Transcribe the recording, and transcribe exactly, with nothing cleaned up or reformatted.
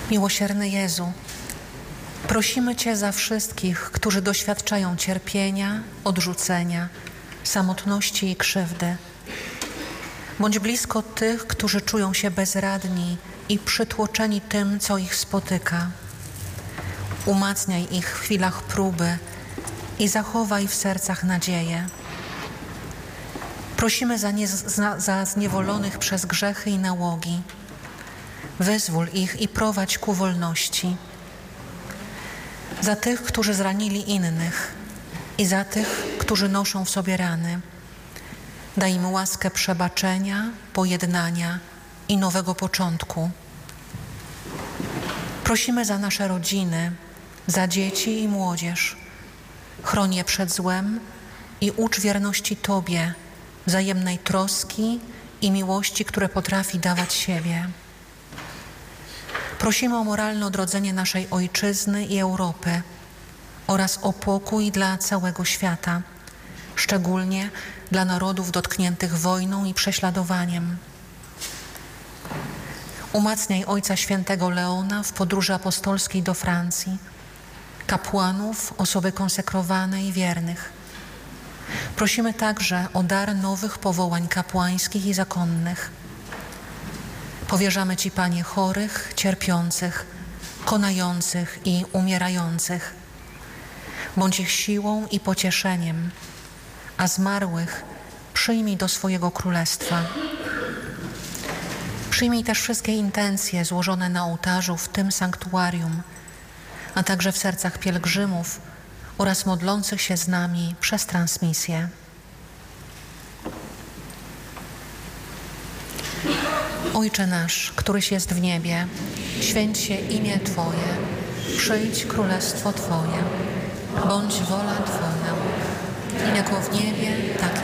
Miłosierny Jezu, prosimy Cię za wszystkich, którzy doświadczają cierpienia, odrzucenia, samotności i krzywdy. Bądź blisko tych, którzy czują się bezradni i przytłoczeni tym, co ich spotyka. Umacniaj ich w chwilach próby i zachowaj w sercach nadzieję. Prosimy za, nie, za, za zniewolonych przez grzechy i nałogi. Wyzwól ich i prowadź ku wolności. Za tych, którzy zranili innych i za tych, którzy noszą w sobie rany. Daj im łaskę przebaczenia, pojednania i nowego początku. Prosimy za nasze rodziny, za dzieci i młodzież. Chroń je przed złem i ucz wierności Tobie, wzajemnej troski i miłości, które potrafi dawać siebie. Prosimy o moralne odrodzenie naszej Ojczyzny i Europy oraz o pokój dla całego świata, szczególnie dla narodów dotkniętych wojną i prześladowaniem. Umacniaj Ojca Świętego Leona w podróży apostolskiej do Francji, kapłanów, osoby konsekrowane i wiernych. Prosimy także o dar nowych powołań kapłańskich i zakonnych. Powierzamy Ci, Panie, chorych, cierpiących, konających i umierających. Bądź ich siłą i pocieszeniem, a zmarłych przyjmij do swojego królestwa. Przyjmij też wszystkie intencje złożone na ołtarzu w tym sanktuarium, a także w sercach pielgrzymów oraz modlących się z nami przez transmisję. Ojcze nasz, któryś jest w niebie, święć się imię Twoje, przyjdź królestwo Twoje, bądź wola Twoja, jako w niebie, tak